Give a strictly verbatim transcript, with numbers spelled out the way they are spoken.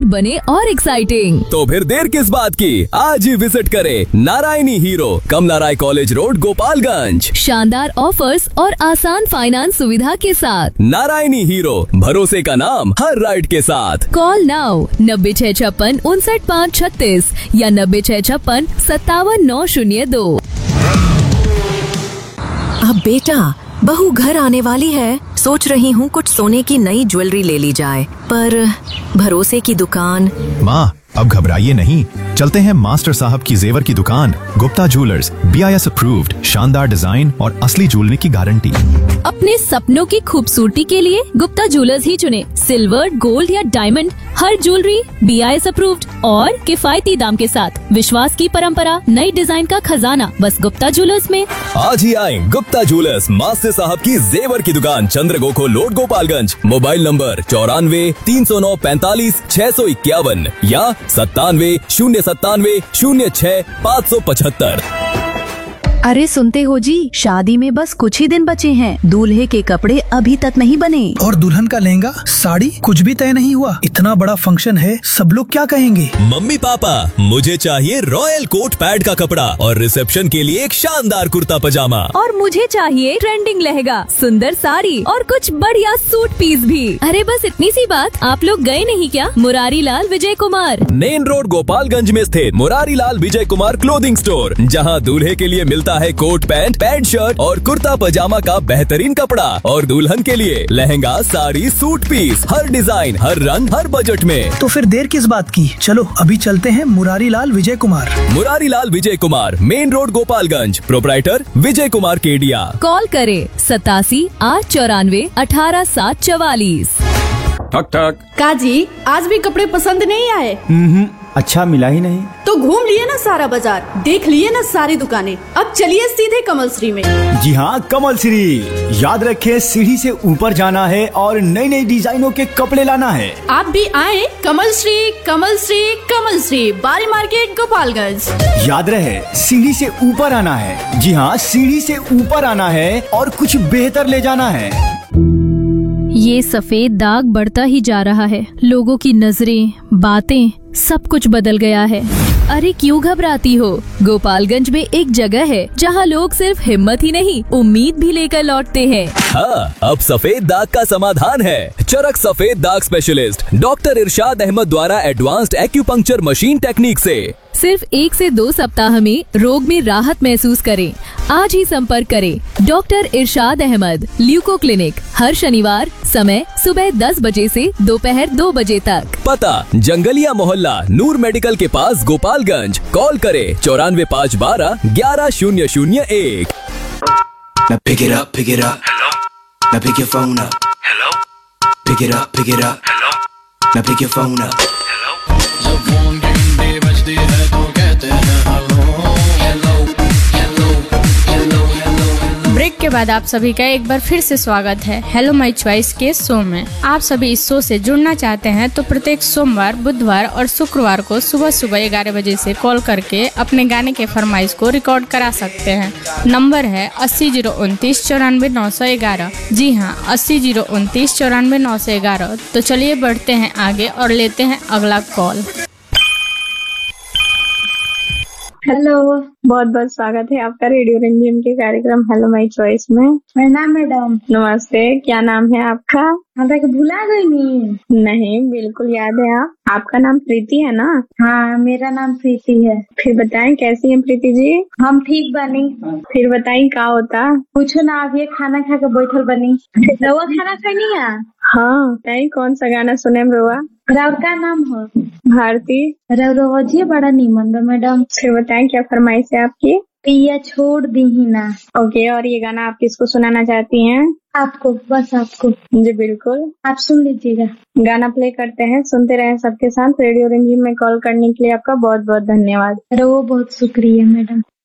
बने और एक्साइटिंग। तो फिर देर किस बात की, आज ही विजिट करें नारायणी हीरो, कमला राय कॉलेज रोड, गोपालगंज। शानदार ऑफर्स और आसान फाइनेंस सुविधा के साथ। नारायणी हीरो, भरोसे का नाम हर राइड के साथ। कॉल नाउ नब्बे छह छप्पन उनसठ पाँच छत्तीस या नब्बे छह छप्पन सत्तावन नौ शून्य दो। अब बेटा, बहू घर आने वाली है, सोच रही हूँ कुछ सोने की नई ज्वेलरी ले ली जाए, पर भरोसे की दुकान। माँ, अब घबराइए नहीं, चलते हैं मास्टर साहब की जेवर की दुकान, Gupta jewellers, B I S approved, शानदार डिजाइन और असली ज्वेलरी की गारंटी। अपने सपनों की खूबसूरती के लिए गुप्ता ज्वेलर्स ही चुने। सिल्वर, गोल्ड या diamond, her jewellery B I S approved और किफायती दाम के साथ। विश्वास की परंपरा, नई डिजाइन का खजाना, बस गुप्ता ज्वेलर्स में। आज ही आए गुप्ता ज्वेलर्स, मास्टर साहब की जेवर की दुकान, चंद्रगोखो रोड, गोपालगंज। मोबाइल नंबर चौरानवे तीन सौ नौ पैंतालीस छह सौ इक्यावन या सत्तानवे शून्य सत्तानवे शून्य छह पाँच सौ पचहत्तर। अरे सुनते हो जी, शादी में बस कुछ ही दिन बचे हैं, दूल्हे के कपड़े अभी तक नहीं बने और दुल्हन का लहंगा साड़ी कुछ भी तय नहीं हुआ। इतना बड़ा फंक्शन है, सब लोग क्या कहेंगे। मम्मी पापा, मुझे चाहिए रॉयल कोट पैड का कपड़ा और रिसेप्शन के लिए एक शानदार कुर्ता पजामा। और मुझे चाहिए ट्रेंडिंग लहंगा, सुंदर साड़ी और कुछ बढ़िया सूट पीस भी। अरे बस इतनी सी बात, आप लोग गए नहीं क्या मुरारी लाल विजय कुमार? मेन रोड गोपालगंज में स्थित मुरारी लाल विजय कुमार क्लोथिंग स्टोर, जहां दूल्हे के लिए मिलता है कोट पैंट, पैंट शर्ट और कुर्ता पजामा का बेहतरीन कपड़ा और दुल्हन के लिए लहंगा, साड़ी, सूट पीस, हर डिजाइन, हर रंग, हर बजट में। तो फिर देर किस बात की, चलो अभी चलते हैं Murari Lal Vijay Kumar. Murari Lal Vijay Kumar, main road Gopalganj, proprietor Vijay Kumar Kedia. Call करे सतासी आठ चौरानवे अठारह सात चवालीस। ठक ठक। काजी, आज भी कपड़े पसंद नहीं आए? हम्म, अच्छा मिला ही नहीं। तो घूम लिए ना सारा बाजार, देख लिए ना सारी दुकानें, अब चलिए सीधे कमल श्री में। जी हाँ, कमल श्री, याद रखें सीढ़ी से ऊपर जाना है और नई नई डिजाइनों के कपड़े लाना है। आप भी आए कमल श्री, कमल श्री, कमल श्री, बारी मार्केट, गोपालगंज। याद रहे सीढ़ी से ऊपर आना है। जी हाँ, सीढ़ी से ऊपर आना है और कुछ बेहतर ले जाना है। ये सफेद दाग बढ़ता ही जा रहा है, लोगों की नजरें, बातें, सब कुछ बदल गया है। अरे क्यों घबराती हो? गोपालगंज में एक जगह है जहां लोग सिर्फ हिम्मत ही नहीं, उम्मीद भी लेकर लौटते हैं। हाँ, अब सफेद दाग का समाधान है। चरक सफेद दाग स्पेशलिस्ट डॉक्टर इरशाद अहमद द्वारा एडवांस्ड एक्यूपंक्चर मशीन टेक्निक से सिर्फ एक से दो सप्ताह में रोग में राहत महसूस करें। आज ही संपर्क करें डॉक्टर इरशाद अहमद, ल्यूको क्लिनिक, हर शनिवार, समय सुबह दस बजे से दोपहर दो बजे तक। पता जंगलिया मोहल्ला, नूर मेडिकल के पास, गोपालगंज। कॉल करे चौरानवे पाँच बारह ग्यारह शून्य शून्य एक। Now pick it up, pick it up. Hello. Now pick your phone up. Hello. Pick it up, pick it up. Hello. Now pick your phone up. Hello. जब फोन की घंटी बजती है तो कहते हैं hello hello hello hello hello. Break के बाद आप सभी का एक बार फिर से स्वागत है हेलो माय चॉइस के शो में। आप सभी इस शो से जुड़ना चाहते हैं तो प्रत्येक सोमवार, बुधवार और शुक्रवार को सुबह सुबह ग्यारह बजे से कॉल करके अपने गाने के फरमाइश को रिकॉर्ड करा सकते हैं। नंबर है अस्सी जीरो उनतीस चौरानवे नौ सौ ग्यारह। जी हाँ, अस्सी जीरो उनतीस चौरानवे नौ सौ ग्यारह। तो चलिए बढ़ते हैं आगे और लेते हैं अगला कॉल। हेलो, बहुत बहुत स्वागत है आपका रेडियो रंजीम के कार्यक्रम हेलो माय चॉइस में। प्रणाम मैडम। नमस्ते, क्या नाम है आपका? हाँ, तक भुला गई नहीं? नहीं, बिल्कुल याद है। आप आपका नाम प्रीति है ना? हाँ, मेरा नाम प्रीति है। फिर बताएं कैसी हैं प्रीति जी? हम ठीक बनी। फिर बताएं क्या होता? पूछो ना, अभी खाना खा के बैठल बनी। रउआ खाना खानी है? हाँ, बताइए कौन सा गाना सुने रउआ? राउर का नाम हो? भारती। रउआ जी बड़ा नीमन बा मैडम। फिर बताएं क्या फरमाइश है आपकी? पिया छोड़ दी ही ना। ओके, और ये गाना आप किसको सुनाना चाहती हैं? आपको, बस आपको। जी बिल्कुल, आप सुन लीजिएगा। गाना प्ले करते हैं, सुनते रहे सबके साथ। रेडियो रंजीम में कॉल करने के लिए आपका बहुत बहुत धन्यवाद। रउआ बहुत शुक्रिया मैडम।